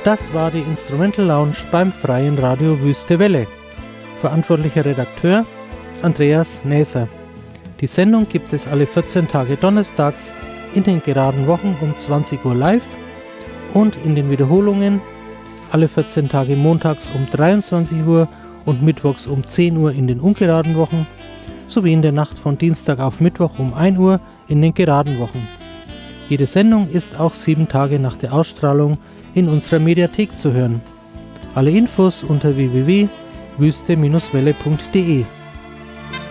Das war die Instrumental Lounge beim Freien Radio Wüste Welle. Verantwortlicher Redakteur Andreas Näser. Die Sendung gibt es alle 14 Tage donnerstags in den geraden Wochen um 20 Uhr live und in den Wiederholungen alle 14 Tage montags um 23 Uhr und mittwochs um 10 Uhr in den ungeraden Wochen sowie in der Nacht von Dienstag auf Mittwoch um 1 Uhr in den geraden Wochen. Jede Sendung ist auch 7 Tage nach der Ausstrahlung in unserer Mediathek zu hören. Alle Infos unter www.wüste-welle.de.